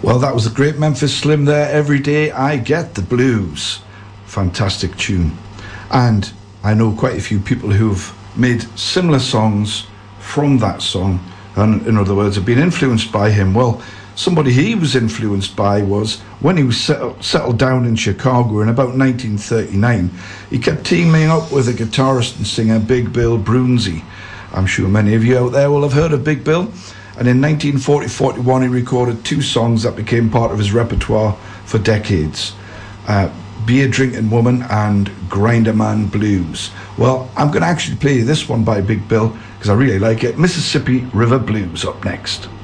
Well, that was the great Memphis Slim there. Every day I get the blues. Fantastic tune. And I know quite a few people who've made similar songs from that song, and in other words have been influenced by him. Well, somebody he was influenced by was when he was settled down in Chicago in about 1939. He kept teaming up with a guitarist and singer, Big Bill Broonzy. I'm sure many of you out there will have heard of Big Bill. And in 1940-41 he recorded two songs that became part of his repertoire for decades. Beer Drinking Woman and Grinder Man Blues. Well, I'm going to actually play this one by Big Bill because I really like it. Mississippi River Blues up next.